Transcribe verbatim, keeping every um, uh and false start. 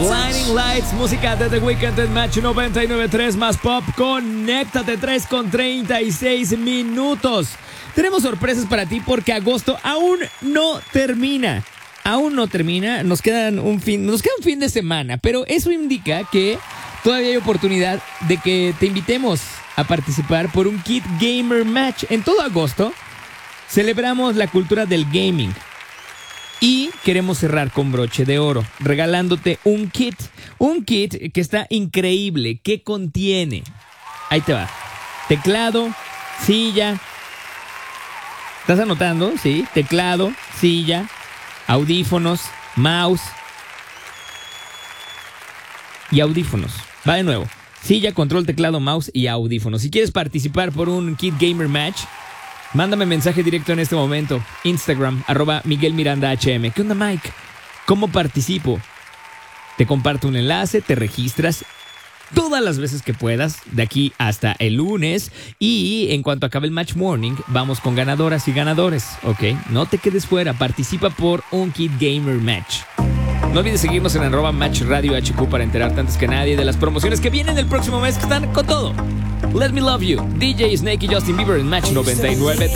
Blinding Lights, música de The Weeknd en Match noventa y nueve punto tres más pop. Conéctate, tres con treinta y seis minutos. Tenemos sorpresas para ti porque agosto aún no termina. Aún no termina, nos quedan un fin, nos queda un fin de semana, pero eso indica que todavía hay oportunidad de que te invitemos a participar por un Kit Gamer Match. En todo agosto celebramos la cultura del gaming y queremos cerrar con broche de oro, regalándote un kit, un kit que está increíble, que contiene, ahí te va, teclado, silla, ¿estás anotando? Sí, teclado, silla, audífonos, mouse y audífonos. Va de nuevo. Silla, control, teclado, mouse y audífonos. Si quieres participar por un Kit Gamer Match, mándame mensaje directo en este momento. Instagram, arroba Miguel Miranda H M. ¿Qué onda, Mike? ¿Cómo participo? Te comparto un enlace, te registras todas las veces que puedas, de aquí hasta el lunes. Y en cuanto acabe el Match Morning, vamos con ganadoras y ganadores, ¿ok? No te quedes fuera, participa por un Kit Gamer Match. No olvides seguirnos en arroba Match Radio H Q para enterarte antes que nadie de las promociones que vienen el próximo mes, que están con todo. Let Me Love You, D J Snake y Justin Bieber en Match noventa y nueve.